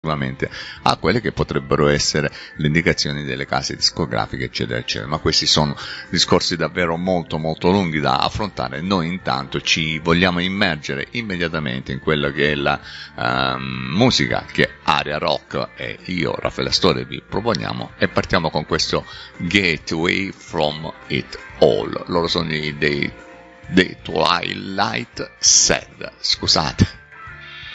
a quelle che potrebbero essere le indicazioni delle case discografiche, eccetera, eccetera. Ma questi sono discorsi davvero molto molto lunghi da affrontare. Noi intanto ci vogliamo immergere immediatamente in quello che è la musica che Aria Rock e io, Raffaele Astore, vi proponiamo, e partiamo con questo Gateway from It All. Loro sono dei Twilight Sad, scusate.